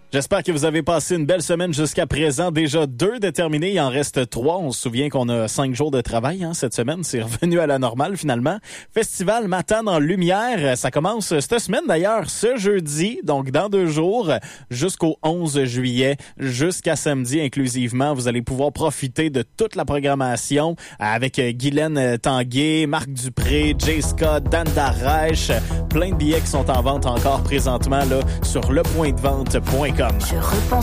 J'espère que vous avez passé une belle semaine jusqu'à présent. Déjà 2 déterminés, il en reste 3. On se souvient qu'on a 5 jours de travail cette semaine. C'est revenu à la normale finalement. Festival Matane en lumière. Ça commence cette semaine d'ailleurs, ce jeudi, donc dans 2 jours, jusqu'au 11 juillet, jusqu'à samedi inclusivement. Vous allez pouvoir profiter de toute la programmation avec Guylaine Tanguay, Marc Dupré, Jay Scott, Dan Darèche. Plein de billets qui sont en vente encore présentement là sur lepointdevente.com. Je repense